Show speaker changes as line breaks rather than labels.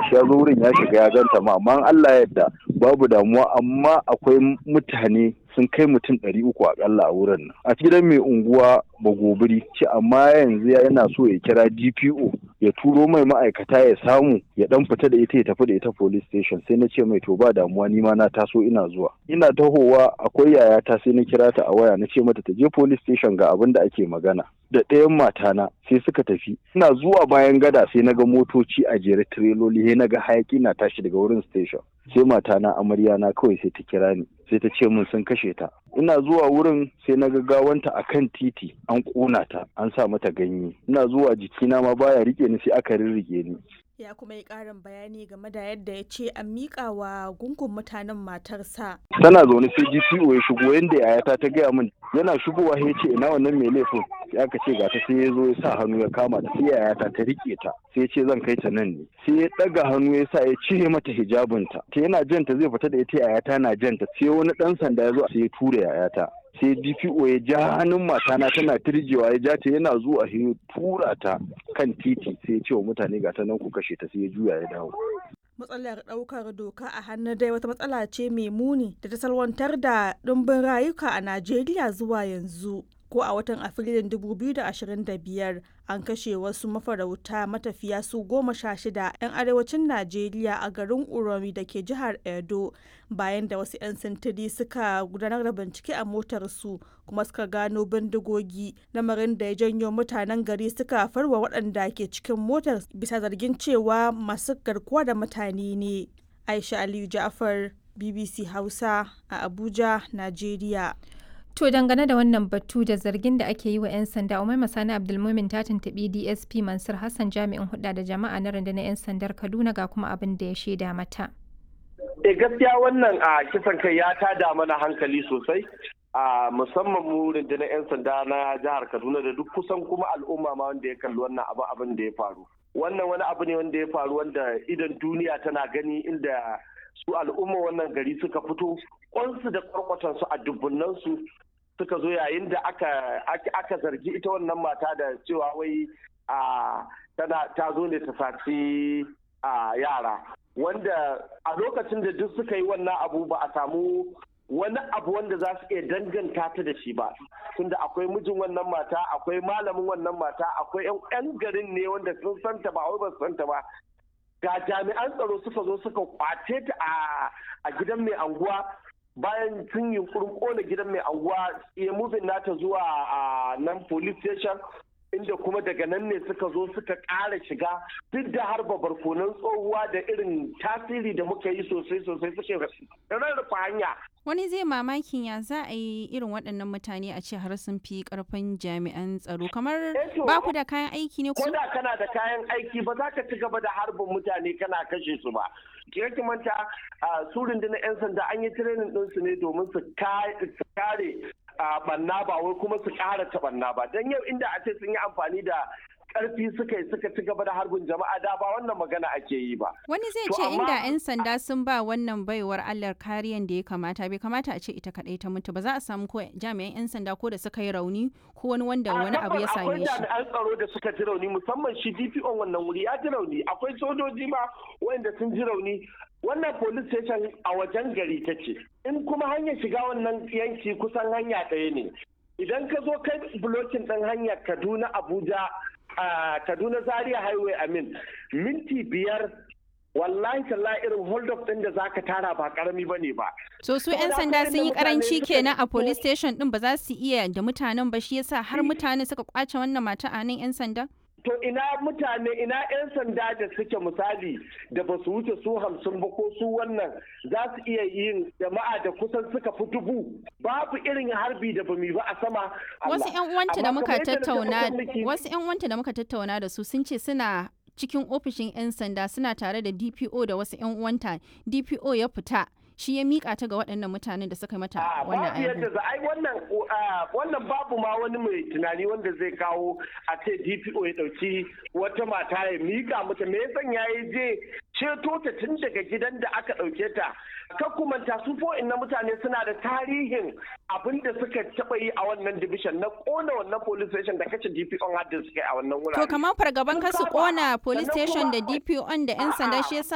gashi ya zo wurin ya shiga ya ganta ma, amma Allah ya yarda babu damuwa, amma akwai mutane sun kai mutum 300 akalla a wurin nan. A gidan mai unguwa Bagobiri ce, amma yanzu yana so ya kira DPO ya turo mai ma'aikata ya samu ya dan fita da ita ya tafi da ita police station. Sai na ce mai to ba damuwa, ni ma na taso ina zuwa. Ina tahowa akwai yayata sai na kira ta a waya na ce mata ta je police station ga abin da ake magana. Da ɗayan matana sai suka tafi. Ina zuwa bayan gada sai na ga motoci a jere tireloli, sai na ga hayaki na tashi daga wurin station. Sai matana amarya na kawai sai ta kira ni sai ta ce min sun kashe ta. Ina zuwa wurin sai na ga gawanta akan titi an ƙona ta an sa mata ganye. Ina zuwa jikina ma baya rike ni sai aka rirrike ni.
Ya kuma yi ƙarin bayani game da yadda ya ce an miƙa wa gungun mutanen matarsa.
Tana zaune sai GPO ya shigo, yanda yayata ta gaya min, yana shigowa ya ce ina wannan mai laifin, sai aka ce ga ta, sai ya zo ya sa hannu ya kama ta, sai yayata ta rike ta, sai ya ce zan kai ta nan ne, sai ya ɗaga hannu ya sa ya cire mata hijabinta, ta yana janta zai fita da ita, yayata na janta, sai wani ɗan sanda ya zo sai ya tura yayata. Sai DPO ya ja hannun matana tana tirjewa, ya ja ta, yana zuwa ya tura ta kan titi, sai ya ce wa mutane ga ta nan ku kashe ta, sai ya juya ya dawo.
Matsalar ɗaukar doka a hannu dai wata matsala ce mai muni da ta salwantar da ɗumbin rayuka a Najeriya zuwa yanzu. Ko a watan Afrilun 2025 an kashe wasu mafarauta matafiya su 16 'yan arewacin Najeriya a garin Uromi da ke jihar Edo, bayan da wasu 'yan sintiri suka gudanar da bincike a motarsu kuma suka gano bindigogi, lamarin da ya janyo mutanen gari suka farwa waɗanda ke cikin motar bisa zargin cewa masu garkuwa da mutane ne. Aisha Aliyu Ja'far, BBC Hausa a Abuja, Najeriya.
To dangane da wannan batu da zargin da ake yi wa 'yan sanda, Umaima Sani Abdulmumin ta tuntuɓi DSP Mansur Hassan, jami'in hulɗa da jama'a na rundunar 'yan sandar Kaduna, ga kuma abin da ya shaida mata.
Gaskiya wannan a kisan kai ya tada mana hankali sosai, a musamman mu rundunar 'yan sanda na jihar Kaduna da duk kusan kuma al'umma ma wanda ya kalli wannan abin da ya faru. Wannan wani abu ne wanda ya faru wanda idan duniya tana gani, inda su al'umma wannan gari suka fito kwansu da kwarkwatansu a dubbunansu suka zo yayin da aka zargi ita wannan mata da cewa wai ta zo ne ta saci yara, wanda a lokacin da duk suka yi wannan abu ba a samu wani abu wanda za su iya danganta ta da shi ba, tunda akwai mijin wannan mata, akwai malamin wannan mata, akwai 'yan garin ne wanda sun santa ba wai ba su santa ba. Ga jami'an tsaro suka zo suka kwace ta a gidan mai anguwa, bayan sun yi kona gidan mai anguwa ya mubin nata zuwa nan police station, inda kuma daga nan ne suka zo suka ƙara shiga, duk da harba barkonan tsohuwa da irin tasiri da muka yi sosai suke rarrafa hanya.
Wani zai mamakin ya za a yi irin waɗannan mutane a ce har sun fi ƙarfin jami'an tsaro, kamar ba ku da kayan aiki ne?
Ko da kana da kayan aiki ba za ka ci gaba da harbin mutane kana kashe su ba. Ki manta su rundunar 'yan sanda an yi training ɗinsu ne domin su kare ɓanna ba wai kuma su ƙara ta ɓanna ba. Don yau inda a ce sun yi amfani da karfi suka ci gaba da harbin jama'a da ba wannan magana ake yi ba.
Wani zai ce inda 'yan sanda sun ba wannan baiwar Allah kariyan da ya kamata, bai kamata a ce ita kadai ta mutu ba, za a samu ko jami'an 'yan sanda ko da suka yi rauni ko wani wanda wani abu ya same shi.
Akwai jami'an tsaro da suka ji rauni, musamman shi DPO wannan wuri ya ji rauni, akwai sojoji ma wanda sun ji rauni. Wannan police station a wajen gari take, in kuma hanyar shiga wannan yanki kusan hanya ɗaya ne. Idan ka zo kai blocking ɗin hanyar Kaduna Abuja Kaduna Zaria Highway minti 5 wallahi tallahi irin hold up din da zaka tara ba karami bane ba.
So su 'yan sanda sun yi karanci kenan a police station din, ba za su iya da mutanen ba, shi yasa har mutane suka kwace wannan mata a nan 'yan sanda?
To ina mutane, ina 'yan sanda da suke misali da ba su wuce su 50 ba ko su wannan za su iya yin jama'a da kusan suka fi 1000, babu irin harbi da bamu ba a sama.
Wasu 'yan uwanta da muka tattauna da su sun ce suna cikin ofishin 'yan sanda suna tare da DPO da wasu 'yan uwanta, DPO ya fita shi ya mika ta ga waɗannan mutanen da suka mata wannan aiki.
Wannan babu ma wani mai tunani wanda zai kawo a ce DPO ya ɗauki wata mata ya mika mata, me yasan ya yi je ceto ta tun daga gidan da aka ɗauke ta. Ka kumanta su na mutane suna da tarihin abin da suka taɓa yi a wannan division na ƙona wannan police station da kace DPO har da suka yi a wannan wurare.
To kamar fargaban kasu ƙona police station da DPO da 'yan sanda shi yasa